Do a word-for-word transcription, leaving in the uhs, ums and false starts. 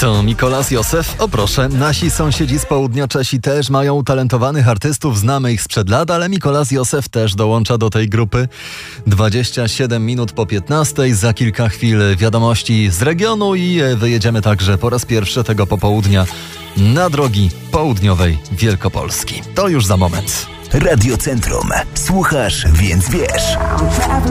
To Mikolas Józef. O proszę, nasi sąsiedzi z południa Czesi też mają utalentowanych artystów, znamy ich sprzed lat, ale Mikolas Józef też dołącza do tej grupy. dwadzieścia siedem minut po piętnastej, za kilka chwil wiadomości z regionu i wyjedziemy także po raz pierwszy tego popołudnia na drogi południowej Wielkopolski. To już za moment. Radio Centrum. Słuchasz, więc wiesz.